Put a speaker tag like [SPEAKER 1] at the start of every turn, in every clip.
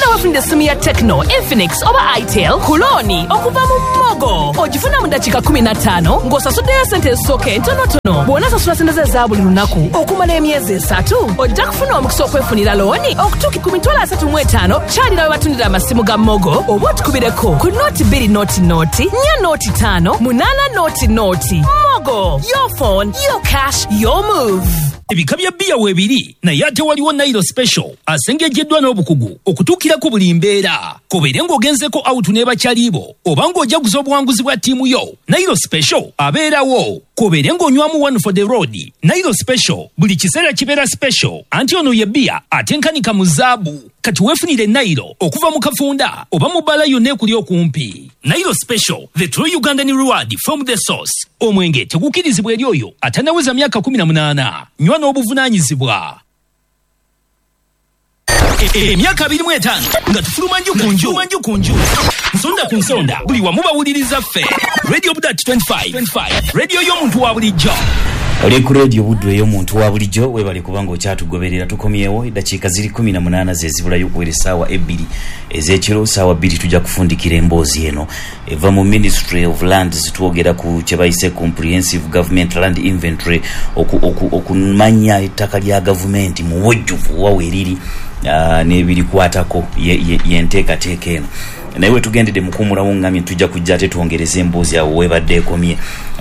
[SPEAKER 1] Wafuna wafunde simu ya Tecno, Infinix oba Itel kuloni okuva mu Mogo. Ogifuna mu dakika 15 ng'osasuddeyo ssente ezisooka entonotono. Bw'ona sasula ssente za buli lunaku okumala emyezi 3 ojja kufuna omukisa okwefunira looni okutuuka ku $35 kyalira we batundira amasimu ga Mogo oba otukubireko ku noti 2 noti 4 noti 5 8 noti. Mogo, your phone, your cash, your move.
[SPEAKER 2] Ebika bya bia webiri naye ate waliwo Nairo Special asengejeddwa n'obukugu okutuukirako buli mbeera. Kobeere ng'ogenzeko out n'ebakyalibo oba ng'ojaguza obuwanguzi bwa ttiimu yo, Nairo Special abeerawo. Kobeere ng'onywamu one for the road, Nairo Special buli kiseera kibeera special. Anti ono ye bia atenkanika mu zaabu. Kati weefunire Nairo okuva mu kafunda oba mu bbala yonna ekuli okumpi. Nairo Special, the true Ugandan reward from the source. Omwenge tegukirizibwa eri oyo atanaweza myaka 18. Nywa n'obuvunaanyizibwa. Emyaka 25 nga tufuluma nju ku nju. Nsonda ku nsonda buli wamu bawuliriza ffe. Radio Budat 25. Radio y'omuntu wa bulijjo.
[SPEAKER 3] Oli ku radio Budwe y'omuntu wa bulijjo webali kubanga okyatugoberera tukomyewo eddakiika ziri 18 zezibulayo okuwera essaawa 2 ez'ekiro ssaawa 2 tujja kufundikira emboozi eno eva mu Ministry of Lands twogera ku kye bayise Comprehensive Government Land Inventory okumanya ettaka lya gavumenti mu wojjuvu waweeriri n'ebirikwatako y'enteekateeka eno. Naye we tugendedde mukuumulawo ngamye tujja kujja ate twongereza emboozi awo webadde ekomye.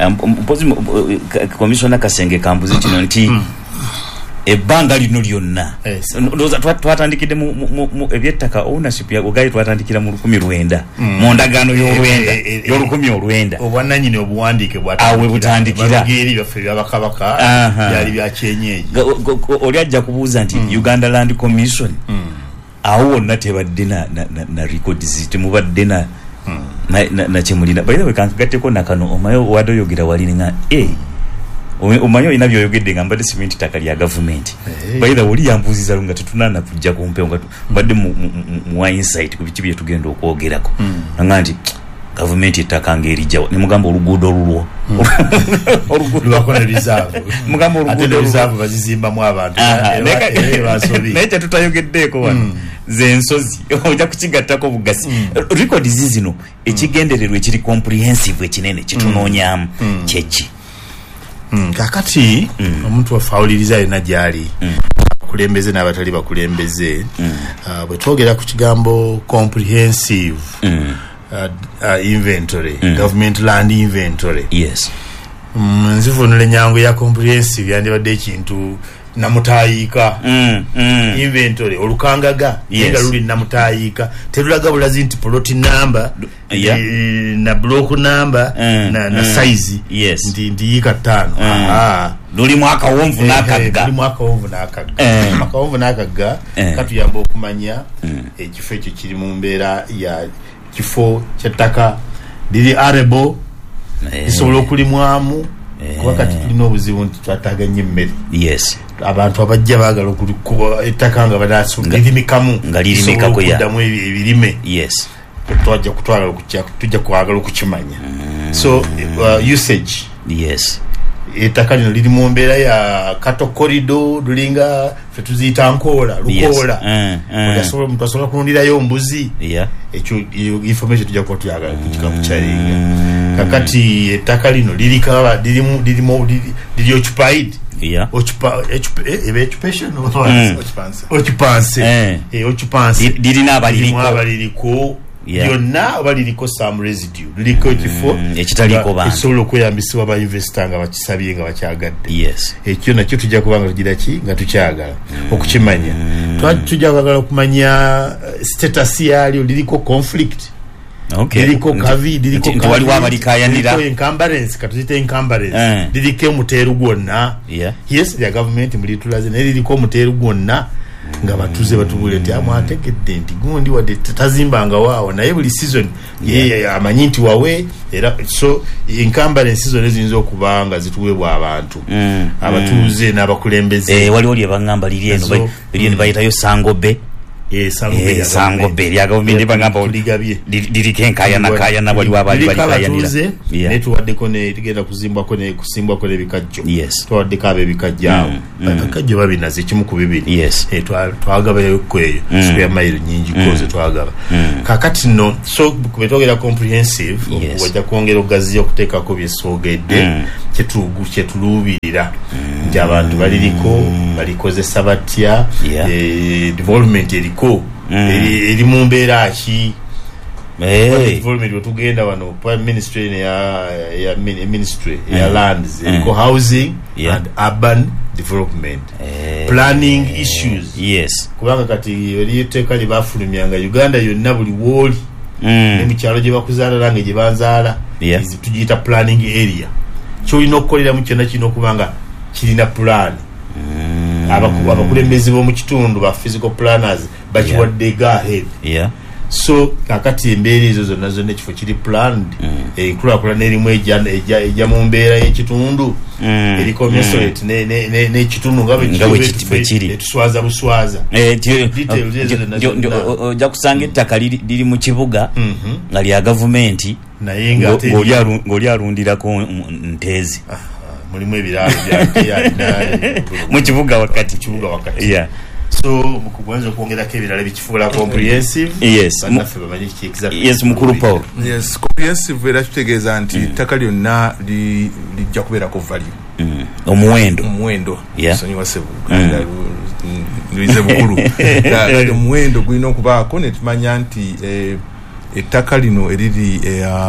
[SPEAKER 3] Komisona Kasenge kambuzi kino nti ebbanga lino lyonna ndowooza twatandikidde mu ebyettaka ownership ya ogayi twatandikira mu 1900 mu ndagaano y'olukumi
[SPEAKER 4] obwannannyini obuwandiike
[SPEAKER 3] awe butandikira
[SPEAKER 4] eri byaffe byabakabaka byali bya kyenyeji.
[SPEAKER 3] Oli ajja kubuuza nti Uganda Land Commission awo wonna tebadde na records temubadde na kyemulina. By the way kangatteko nakano omayo wadde oyogera walini nga omanyo ina byoyogedde nga mbadde simenti ttaka lya gavumenti. By the way oli yambuuziza nga tetunana kujja kumpewo nga mbadde mu insight ku biki bye tugenda okwogerako nga nti gavumenti ettaka ng'erijjawo ne mugamba oluguudo olulwo
[SPEAKER 4] lwako ne reserve
[SPEAKER 3] mugamba oluguudo
[SPEAKER 4] reserve bazizimbamu abantu
[SPEAKER 3] naye tetutayogeddeeko wano z'ensozi ojja kukigattako bugasi. Records zino ekigendererwa ekiri comprehensive ekinene kitunoonyaamu kyeki.
[SPEAKER 4] Kakati omuntu wafawuliriza yena gyali kulembeze n'abatali bakulembeze bwe twogera ku kigambo comprehensive inventory, government land inventory.
[SPEAKER 3] Yes.
[SPEAKER 4] Nzivunula enyangu ya comprehensive yandibadde ekintu namutayiika inventory olukangaga yenga luli namutayiika terulaga bulazi nti plot number na block number na size ndi yika 5
[SPEAKER 3] luli mwaka wonvu n'akagga
[SPEAKER 4] akawonvu n'akagga katuyamba okumanya ekifo ekyo kiri mu mbeera ya kifo kyettaka liri arable lisobola okulimwamu kuba kati tulina obuzibu nti twataganye emmere.
[SPEAKER 3] Yes.
[SPEAKER 4] Abantu abajja baagala okulikuba ettaka nga badalimikamu
[SPEAKER 3] nga lirimikako
[SPEAKER 4] okuddamu ebirime.
[SPEAKER 3] Yes.
[SPEAKER 4] Tujja kwagala okukimanya. So usage.
[SPEAKER 3] Yes.
[SPEAKER 4] Ettaka lino liri mu mbeera ya kato corridor lulinga fe tuziyita nkoola lukoola. Omuntu asobola kulundirayo mbuzi. Ekyo information tujja kuba tuyagala kukikamukyaliga. Kakati ettaka lino liri occupied. Occupancy
[SPEAKER 3] lirina abaliriko
[SPEAKER 4] byonna oba liriko some residue liliko ekifo
[SPEAKER 3] ekitaliko bantu
[SPEAKER 4] ekisobola okweyambisibwa ba investor nga bakisabye nga bakyagadde. Ekyo nakyo tujja kubanga tugira ki nga tukyagala okukimanya. Tujja kwagala okumanya status yalyo liriko conflict. Liriko kavi liriko
[SPEAKER 3] waliwo abalikayanira
[SPEAKER 4] encumbrance katuzite encumbrance liriko omuteeru gwonna. Yes the government mulitulaze naye liriko omuteeru gwonna nga batuze batubule nti amwategedde nti gundi wadde tazimbanga waawo naye buli season amanyi nti wawe era so encumbrance season eziyinza okubanga zituweebwa abantu abatuuze n'abakulembeze.
[SPEAKER 3] Waliwo lye baŋŋamba liri eno bayitayo Sangobe Sango Bay ya government bangamba lirikenkaya na wali wabali balikayanira
[SPEAKER 4] netuwaddeko ne tugenda kusimbwako nebikajjo twawaddeko ab'ebikajja abakajjo babinaze kimu ku bibiri twagabayoko eyo square mile nyingi koze twagaba kakati no so kubetogera comprehensive wajja kwongera ogaziya okuteekako byesoogedde kyetuluubirira nti abantu balikozesa batya development eriko eri mu mbeera ki development wetugenda wano ministry ya ministry ya lands eriko housing and urban development planning issues kubanga kati eriteeka libafulumyanga Uganda yonna buli wooli ne mu kyalo gye bakuzaala nange gye banzaala tugiyita planning area kyolina okukolera mu kyonna kino okubanga kirina plan abakulembeze b'omu kitundu ba physical planners bakiwadde go ahead so kakati embeera ezo zonna ekifo kiri planned enkulaakulana erimu ejja mu mbeera y'ekitundu eriko mesolate n'ekitundu nga bwekiri etuswaza buswaza
[SPEAKER 3] ojja kusanga ettaka liri mu kibuga nga lya gavumenti
[SPEAKER 4] naye ng'oli
[SPEAKER 3] alundirako nteezi
[SPEAKER 4] mulimu ebiraalo
[SPEAKER 3] mu kibuga wakati
[SPEAKER 4] so mukugwanza okwongerako ebirala bikifuula comprehensive bannaffe bamanyi
[SPEAKER 3] mukulu Paul
[SPEAKER 5] comprehensive era kitegeeza nti ettaka lyonna lijja kubeerako value omuwendo sonyiwa Ssebuga nduize bukulu omuwendo gulina okubaako ne tumanya nti ettaka lino eriri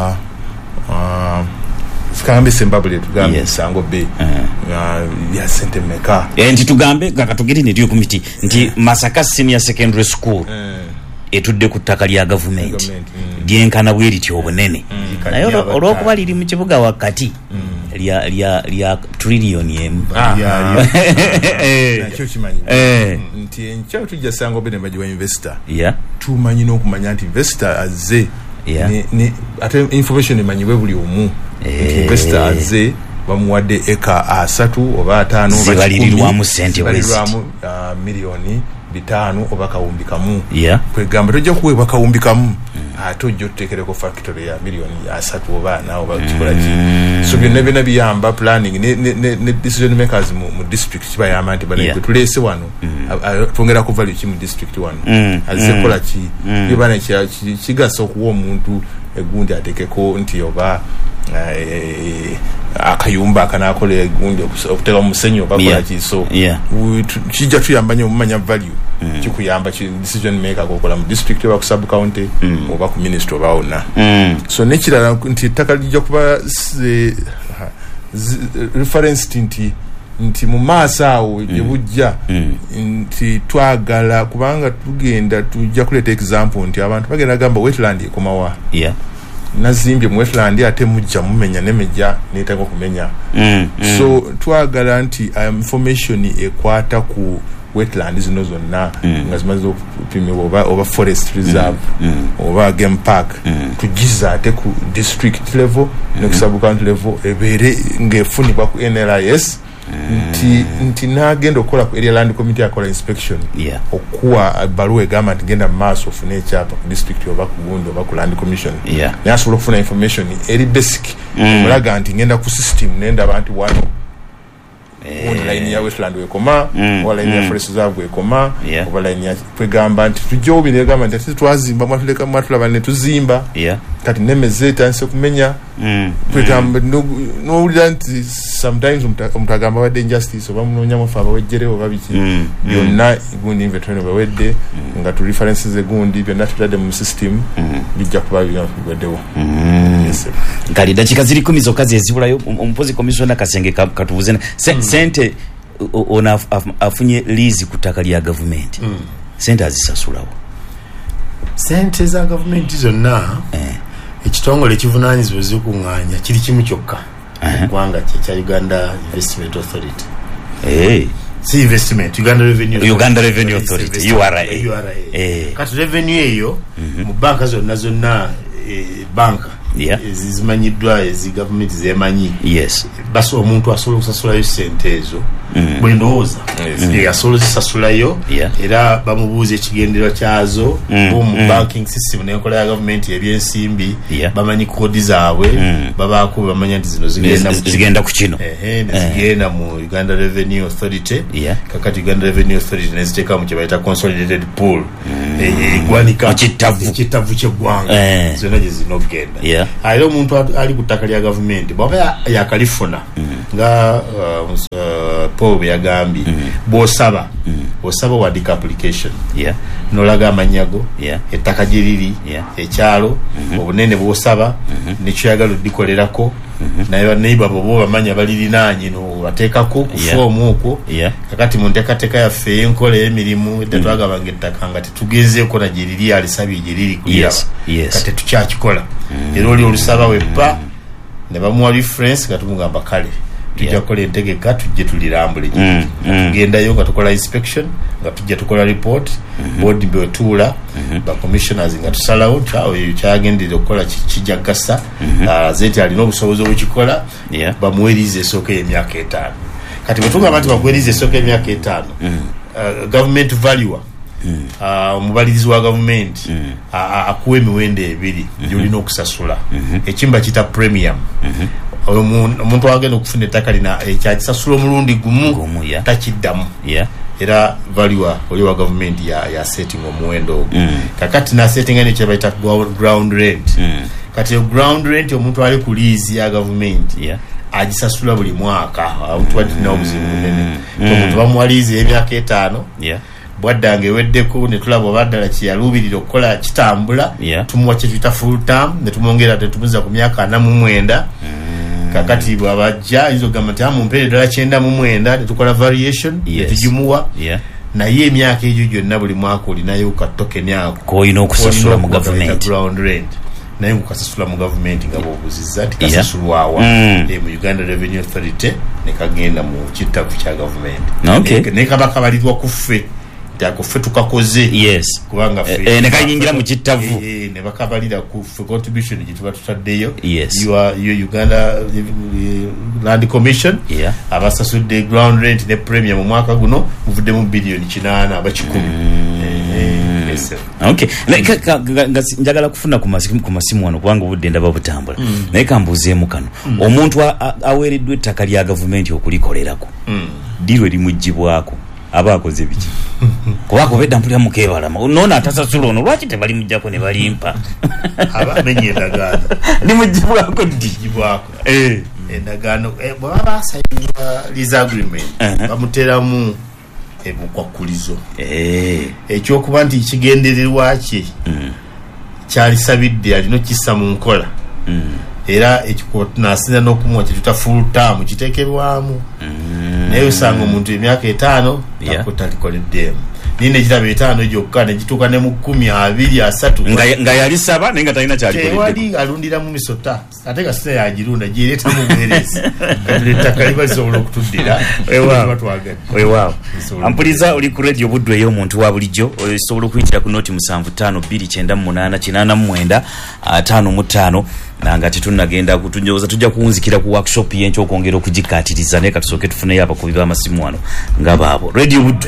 [SPEAKER 5] sikambe Zimbabwe tugambe Sango Bay ya sente meka
[SPEAKER 3] nti tugambe kakatugiri ne committee nti Masaka Senior Secondary School etudde ku ttaka lya government lyenkana bweri tyobunene naye olwokuba liri mu kibuga wakati lya trillion emu
[SPEAKER 5] nakyo kimanyi nti enkyawo tujja Sango Bay ne bagiwa investor tumanyi n'okumanya nti investor azze ate information emanyibwe buli omu investor azze bamuwadde eka 3 oba 5
[SPEAKER 3] zibalirwamu sente
[SPEAKER 5] milioni 5 oba kawumbi kamu kwegamba tojja kuweebwa kawumbi kamu ate ojja otuteekereko factory ya milioni 3 oba 4 oba kikola ki so byonna biyamba planning ne decision makers mu district kibayamba nti bana tuleese wano twongera ku value ki mu district wano azze kola ki bibana kigasa okuwa omuntu egundi atekeko nti oba akayumba kanakola egundi okuteka musenyo bakola ki so kijja tuyamba nnyo omumanya value kikuyamba decision maker akokola mu district oba ku sub county oba ku ministry oba wonna so nekirala nti ettaka lijja kuba reference nti mu maaso awo gye bujja nti twagala kubanga tugenda tujja kuleeta example nti abantu bagenda gamba wetland ekomawa nazimbye mu wetland ate mujja mumenya nemejja neetanga okumenya so twagala nti information ekwata ku wetland zino zonna nga zimaze okupimibwa oba forest reserve oba game park tugiza ate ku district level ne ku sub county level ebeere ng'efunibwa ku NLIS nti nagenda okukola ku area land committee akola inspection okuwa baluwa egamba nti genda maaso ofune ekyapa ku district oba ku gundi oba ku land commission naye asobola okufuna information eri basic omulaga nti ngenda ku system nenda abantu wano line ya wetland wekoma oba line ya forest reserve wekoma oba line ya kwegamba nti tujja obi negamba nti ati twazimba mwatuleka mwatulaba ne tuzimba kati nemeze etanse kumenya kwegamba n'owulira nti sometimes omutagamba wadde injustice oba munonyamu fe abawejjere oba biki byonna gundi inventory bawedde nga tu references egundi byonna tutadde mu system bijja kuba biwaddewo
[SPEAKER 3] kali dakika ziri 10 zokka zezibulayo omupozi commissioner Kasenge katubuze sente ona afunye lease ku ttaka lya government sente azisasulawo
[SPEAKER 4] sente za government zonna ekitongole ekivunanyizibwa zikuŋŋaanya kiri kimu kyokka eggwanga kya Uganda Investment Authority si investment Uganda Revenue Authority URA kati revenue eyo mu banka zonna banka ezimanyiddwa ezi gavumenti zemanyi
[SPEAKER 3] yes
[SPEAKER 4] basi omuntu asobola okusasulayo sente ezo bwe ndowooza asobola ozisasulayo era bamubuuza ekigenderwa kyazo mu banking system n'enkola ya gavumenti ebyensimbi bamanyi kodi zaabwe babaako bamanya nti zino
[SPEAKER 3] zigenda ku kino
[SPEAKER 4] nezigenda mu Uganda Revenue Authority kakati Uganda Revenue Authority neziteeka mu kyebayita consolidated pool egwanika ekitavu ky'eggwanga zonna gye zirina okugenda era omuntu ali ku ttaka lya gavumenti bwaba yakalifuna nga Paul bwe yagambye bw'osaba wadika application nolaga amanyago ettaka gye liri ekyalo obunene bw'osaba nekyoyagala oddikolerako naye baneiba bo bamanya balirinaanye nobateekako ku foomu okwo kakati mu nteekateeka yaffe ey'enkola y'emirimu edda twagabanga ettaka nga tetugezeeko na gye liri alisabye gye liri kuliraba kati tetukyakikola era oli olusaba weppa ne bamuwa reference nga tumugamba kale tujja kukola entegeka tujje tulirambule tugendayo nga tukola inspection nga tujja tukola report board bwetuula ba commissioners nga tusalawo kyagenderera okukola kijagasa zeti alina obusobozi obukikola bamuwerize esooka y'emyaka 5 kati bwetugamba nti bamuwerize esooka y'emyaka 5 government valuer omubalirizi wa gavumenti akuwa emiwendo 2 gyolina okusasula ekimba kita premium omuntu agenda okufuna ettaka lina ekyakisasula omulundi gumu takiddamu era valuer oli wa gavumenti ya setting omuwendo kakati nasettinga nekyebayita ground rent kati ground rent omuntu ali ku lease ya gavumenti agisasula buli mwaka awutwadina obuzibu bunene omuntu bamuwalize emyaka 5 bwaddanga eweddeko netulaba obaddala kyeyaluubirira okukola kitambula tumuwa kyetuyita full term netumwongera tetumuza ku myaka 49 kakati bwabajja izo gamba nti mumpeere ddala 99 netukola variation netugimuwa naye emyaka egyo gyonna buli mwaka olinayo katokeni ako
[SPEAKER 3] koolina okusasula mu gavumenti
[SPEAKER 4] ground rent naye kukasasula mu gavumenti nga bwobuzizza nti kasasulwawa mu Uganda Revenue Authority nekagenda mu kitavu kya gavumenti naye kaba kabalirwa ku ffe ffe tukakoze kubanga
[SPEAKER 3] nekayingira mu kitavu
[SPEAKER 4] ne bakabalira ku contribution gye tuba tutaddeyo yo Uganda Land Commission abasasudde ground rent ne premium mu mwaka guno muvudde mu bilioni 8 abakikumi
[SPEAKER 3] njagala kufuna ku masimu wano kubanga obudde ndaba butambula naye kambuuzeemu kano omuntu aweereddwa ettaka lya gavumenti okulikolerako ddiirwe limugibwako aba akoze biki kubanga obedda mpulira mukebalama noona atasasula ono lwaki tebalimujjako ne balimpa
[SPEAKER 4] abamenye endagaano
[SPEAKER 3] limugibwako ddijibwako
[SPEAKER 4] endagaano bwaba basayinga lease agreement bamuteramu ebukwakulizo ekyokuba nti kigendererwa kye kyalisabidde alina okissa mu nkola era ekikonasinza n'okumuwa kyetuta full term kiteekebwamu naye osanga omuntu emyaka 5 takutalikoleddemu nina ekiraba 5 gyokka negituuka ne mu 10 20 3
[SPEAKER 3] nga yalisaba naye nga talina
[SPEAKER 4] kyaliwali alundiramu misota ate nga sina yagirunda gireeta mu bwerezi ettaka liba lisobola okutuddira
[SPEAKER 3] wewaawo ampuliza oli ku radio buddu ey'omuntu wa bulijjo osobola okuyitira ku noti 752989 nanga tetunagenda kutunyoza tujja kuwunzikira ku workshop y'enkyo okwongera okugikatiriza naye katusooke tufuneyo abakubi b'amasimu wano nga baabo radio buddu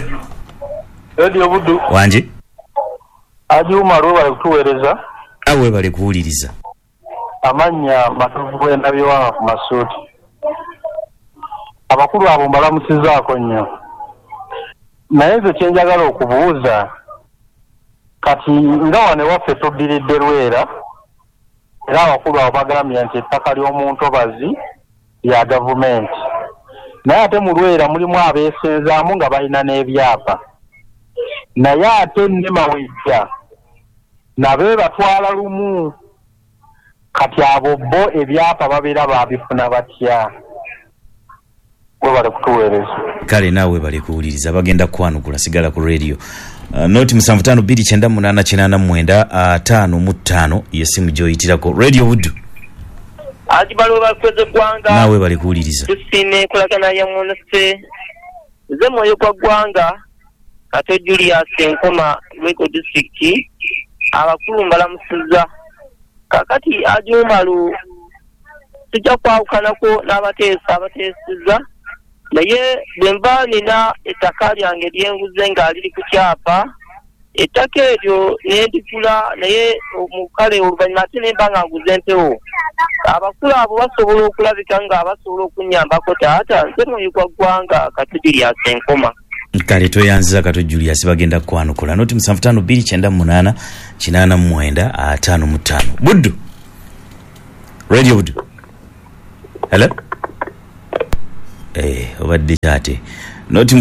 [SPEAKER 3] wanje
[SPEAKER 6] Ajuma lwe kutuweereza
[SPEAKER 3] awe bale kuwuliriza
[SPEAKER 6] amanya matuvu bw'endabyewa ku masuuti abakulu abo mbalamusizaako nnyo naye nze kyenjagala okubuuza kati nga wane waffe tuddiridde Lwera era abakulu abo bagambye nti ettaka ly'omuntu obazi lya gavumenti naye ate mu Lwera mulimu abeesenzaamu nga balina n'ebyapa naye ate Nnemawijja nabe batwala lumu kati abo bo ebyapa babeera babifuna batya webale kutuweereza
[SPEAKER 3] kale naawe bale kuwuliriza bagenda kwanukula sigala ku radio noti 752989 yesimu gyoyitirako radio buddu
[SPEAKER 7] ajibalo bakweze gwanga
[SPEAKER 3] naawe bale kuwuliriza
[SPEAKER 7] tusine kulagana ya munse ze moyo kwa gwanga Kato Julius Nkoma Lweko District abakulu mbalamusiza kakati ajumalu tujja kwawukanako n'abateesiza naye bwe mba nina ettaka lyange lyenguze nga liri ku kyapa ettaka eryo nendigula naye omukale oluvannyuma ate nemba nga nguze empewo abakulu abo basobola okulabika nga basobola okunyambako taata nze mwoyo gwa ggwanga Kato Julius Enkoma.
[SPEAKER 3] Kale tweyanziza Kato Julius bagenda kukwanukula noti 75298985 Buddu Radio Buddu hello obadde kyate noti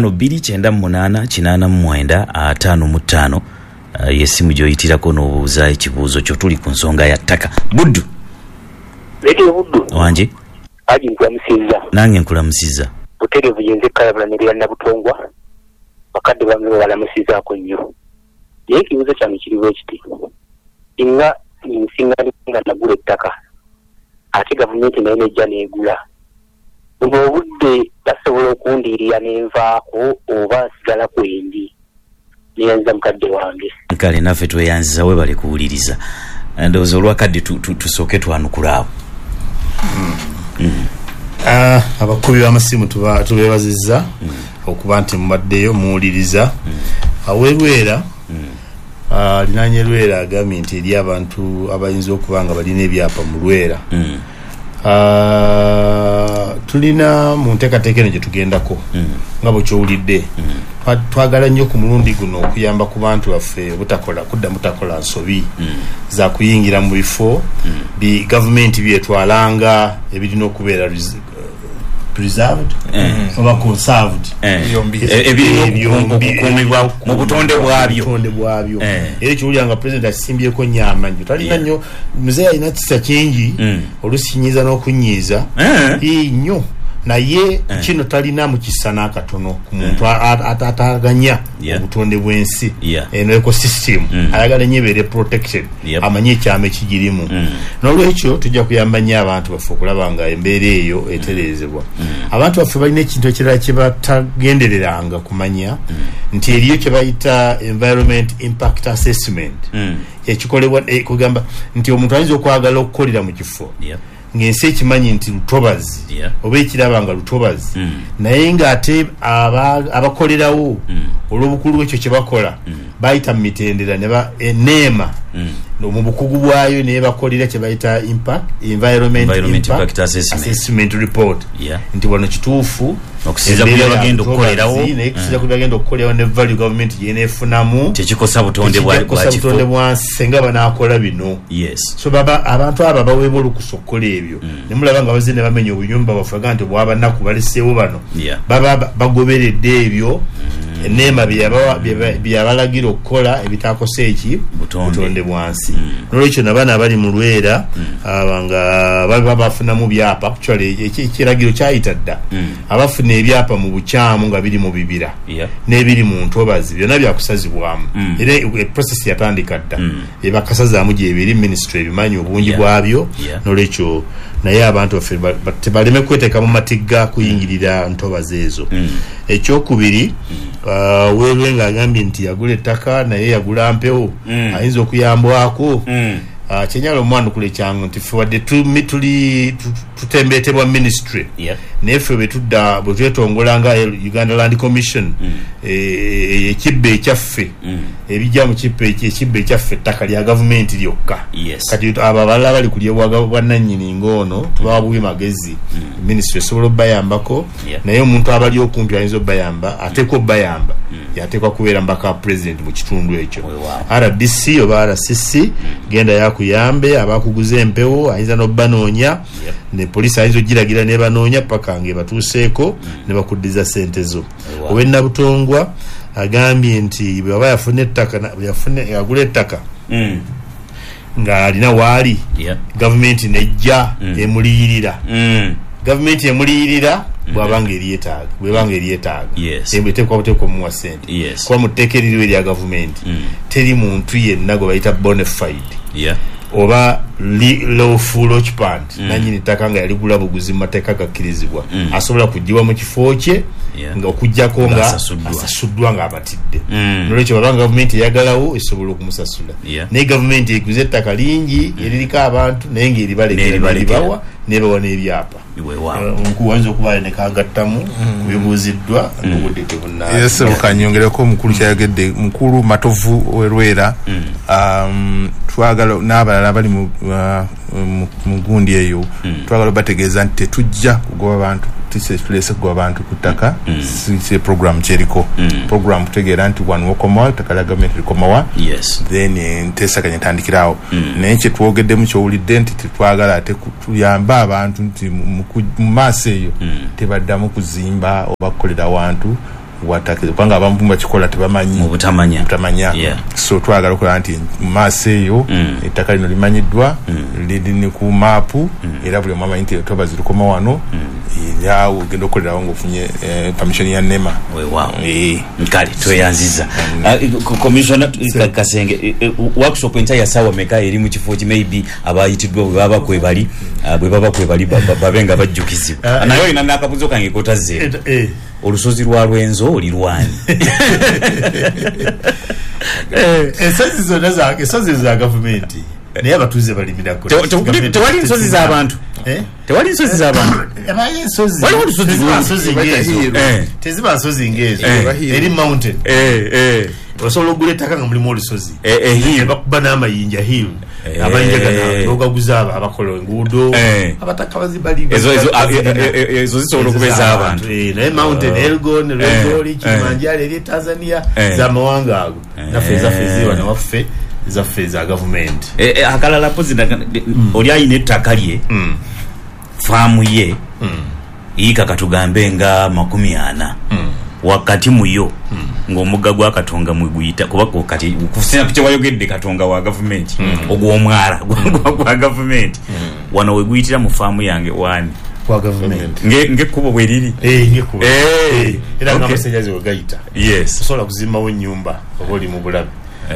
[SPEAKER 3] 75298985 yesimu gyoyitirako n'obuuza ekibuuzo kyo tuli ku nsonga ya ttaka. Buddu
[SPEAKER 8] Radio Buddu
[SPEAKER 3] wanje
[SPEAKER 8] aji nkulamusiza
[SPEAKER 3] nange nkulamusiza
[SPEAKER 8] buterevu yenze kalabula ne Nabutongwa bakadde bamwe balamusizaako nnyo naye ekibuuzo kyange kiriwo ekiti inga nsinga nga nagula ettaka ate gavumenti naye nejja neegula buno obudde basobola okundiirira nenvaako oba nsigala kwendi neyanziza mukadde wange.
[SPEAKER 3] Kale naffe tweyanziza webale kuwuliriza ndowooza olwakadde tusooke twanukula abo.
[SPEAKER 4] Abakubi b'amasimu tubeebazizza okuba nti mubaddeyo muwuliriza awerwera linanye Lwera agambye nti eri abantu abayinza okuba nga balina ebyapa mu Lwera tulina mu nteekateeka eno gye tugendako nga bwe kyowulidde twagala nnyo ku mulundi guno okuyamba ku bantu baffe kudda mutakola nsobi za kuyingira mu bifo bi gavumenti byetwalanga ebirina okubeera preserved oba conserved
[SPEAKER 3] okukuumibwa mu butonde bwabyo era ekiwulira president asimbyeko nyama nnyo talina nnyo muzee alina kisa kingi olusinyiza n'okunyiiza nnyo naye kino talina mu kisa n'akatono ku muntu ataganya obutonde bw'ensi eno ecosystem ayagala nnyo ebeere protected amanye ekyama ekigirimu n'olwekyo tujja kuyamba nnyo abantu baffe okulaba nga embeera eyo etereezebwa. Abantu baffe balina ekintu ekirala kye batagendereranga kumanya nti eriyo kye bayita environment impact assessment ekikolebwa kugamba nti omuntu ayinza okwagala okukolera mu kifo ng'ensi ekimanyi nti lutobazi oba ekiraba nga lutobazi naye ng'ate abakolerawo olw'obukulu bwekyo kye bakola bayita mu mitendera neema mu bukugu bwayo naye bakolera kye bayita environment impact assessment report nti wano kituufu okusiza ku byagenda okukolerawo
[SPEAKER 4] naye kusiza ku byagenda okukolerawo ne value government yeneefunamu
[SPEAKER 3] tekikosa butonde
[SPEAKER 4] bwansi senga banaakola bino. So abantu abo baweebwa olukusa okukola ebyo ne mulaba nga bazze ne bamenya obuyumba bafaga nti bwaba nnaku baleseewo bano baba bagoberedde ebyo eneema byabalagira okukola ebitakosa eki butonde bwansi. N'olwekyo nabaana abali mu Lwera nga baba bafunamu byapa actually ekiragiro kyayita dda abafuna ebyapa mu bukyamu nga biri mu bibira n'ebiri mu ntobazi byonna byakusazibwamu era process yatandika dda ebakasazaamu gyebiri ministry ebimanyi obungi bwabyo. N'olwekyo naye abantu baffe tebaleme kweteeka mu matigga kuyingirira ntobazi ezo. Ekyokubiri wewe nga agambye nti yagula ettaka naye yagula mpewo ayinza okuyambwako kyenyala omwana kule kyangu nti ffe wadde tutembeetebwa ministry naye ffe bwe twetongolanga Uganda Land Commission ekibba ekyaffe ebijja mu ekibba ekyaffe ettaka lya gavumenti lyokka kati abo abalala bali kulyebwa bwannannyini ng'ono tubawa bubi magezi ministry esobola obbayambako naye omuntu abali okumpi ayinza obbayamba ateekwa obbayamba yateekwa kubeera mbaka president mu kitundu ekyo. RDC oba RCC genda yakuyambe abakuguza empewo ayinza n'obbanoonya ne poliisi ayinza ogiragira ne banoonya paka ng'ebatuuseeko ne bakuddiza ssente zo. Owe Nabutongwa agambye nti bw'aba yagula ettaka ng'alina waali gavumenti nejja emuliyirira gavumenti emuliyirira bwabanga eryetaaga eteekwa buteekwa muwa ssente kuba mu tteeka eririwo erya gavumenti teri muntu yenna gwe bayita bona fide oba lawful occupant nanyini ttaka nga yali gula buguzi mu mateeka gakkirizibwa asobola kuggibwa mu kifo kye nga okujjako nga asasuddwa nga abatidde nolwekyo babanga gavumenti eyagalawo esobola okumusasula naye gavumenti eguze ettaka lingi eririko abantu naye ngaeribalekerabawa nebawa n'ebyapa nkuwanza okubaale nekagattamu kubibuuziddwa obudde
[SPEAKER 5] tebunakanyongereko omukulu kyayogedde mukulu Matovu werwera twagala n'abalala abali mu gundi eyo twagala bategeeza nti tetujja kugoba abantu tulese kugoba abantu ku ttaka si program kyeriko program kutegeera nti wano wokomawa ttaka lya gavumenti likomawa then enteesaganya etandikirawo naye kyetwogeddemu kyowulidde nti tetwagala ate tuyamba abantu nti mu maaso eyo tebaddamu kuzimba oba kukolera wantu kubanga abamu bakikola tebamanyi butamanya so twagala okukola nti mu maaso eyo ettaka lino limanyiddwa liri ku maapu era buli omu amanyi nti toba zirikoma wano era ogenda okukolerawo ng'ofunye permission ya NEMA.
[SPEAKER 3] Kale tweyanziza Commissioner Kasenge workshop entire sawa meka eri mu kifo ki maybe abayitiddwa bwe baba kwebali babenga bajjukizibwa nayo ina nakabuzo kange kotaze olusozi lwa Lwenzo olirwani
[SPEAKER 4] esozi za gavumenti naye abatuuze balimirako
[SPEAKER 3] tewali nsozi z'abantu tewali nsozi z'abantu
[SPEAKER 4] teziba nsozi ngeezo eri mountain osobola okugula ettaka nga mulimu olusozi bakuba n'amayinja hill amayinja gano ogaguza abakola enguudo abataka
[SPEAKER 3] ezo zisobola okubeeza abantu
[SPEAKER 4] naye mountain Elgon Lwegoli Kilimanjaro eri Tanzania z'amawanga ago naffe ezaffe ziwa nawaffe zaffe za gavumenti
[SPEAKER 3] akalala pozi oli ayina ettaka lye faamu ye yiika katugambe nga 40 wakati muyo ng'omugga gwa Katonga mweguyita kuba kati kusina kye wayogedde Katonga wa gavumenti ogw'omwala gwa gavumenti wano weguyitira mu faamu yange wani
[SPEAKER 4] kwa gavumenti
[SPEAKER 3] ng'ekkubo bwe liri
[SPEAKER 4] ng'ekkubo era ng'amasenyazi wegayita osobola kuzimbawo ennyumba oba oli mu bulabe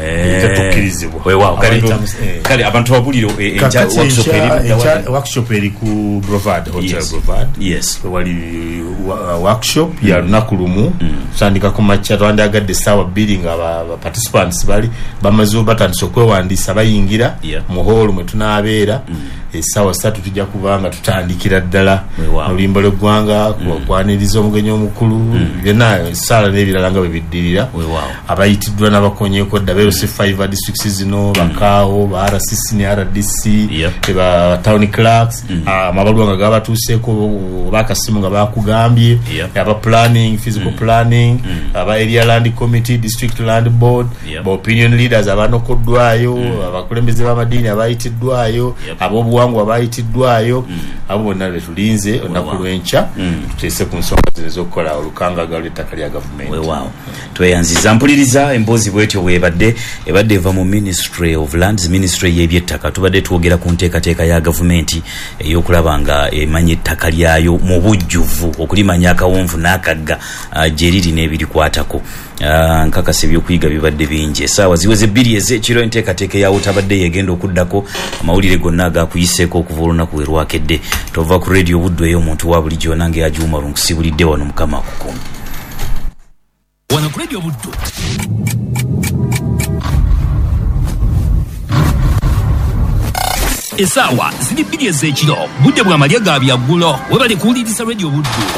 [SPEAKER 3] kale abantu babuliro
[SPEAKER 4] workshop eri ku Brevard Hotel Brevard wali workshop ya lunaku lumu tusandika ku makya twandagadde essaawa 2 nga participants bali bamaze batandise okwewandiisa bayingira mu hall mwe tunaabeera essaawa 3 tujja kubanga tutandikira ddala oluyimba lw'eggwanga kwaniriza omugenyi omukulu byonna essaala n'ebirala nga bwe biddirira abayitiddwa n'abakonyeeko dda beerose 5 districts zino bakaawo ba RCC ne RDC ba town clerks amabaluwa nga gabatuuseeko bakasimu nga bakugambye aba planning physical planning aba area land committee district land board ba opinion leaders abanokoddwayo abakulembeze b'amadiini abayitiddwayo ab'obuwangwa abayitiddwayo abo bonna betulinze olunaku lw'enkya tuteese ku nsonga zino ez'okukola olukangaga lw'ettaka lya gavumenti.
[SPEAKER 3] Tweyanziza mpuliriza emboozi bwetyo bwebadde ebadde eva mu Ministry of Lands, Ministry y'ebyettaka. Tubadde twogera ku nteekateeka ya gavumenti ey'okulaba nga emanya ettaka lyayo mu bujjuvu, okulimanya akawonvu n'akagga gye riri n'ebirikwatako. Nkakasa ebyokuyiga bibadde bingi. Essaawa ziweze 2 ez'ekiro enteekateeka yawo tabadde yegenda okuddako amawulire gonna agakuyiseeko okuva olunaku we lwakedde. Tova ku radio Buddu eyo omuntu wa bulijjo nange Ajuma Lunkusibulidde wano Mukama akukuuma.
[SPEAKER 2] Wano ku radio Buddu. Essaawa ziri 2 ez'ekiro budde bwa malya ga byaggulo webali kuwuliriza radio Buddu.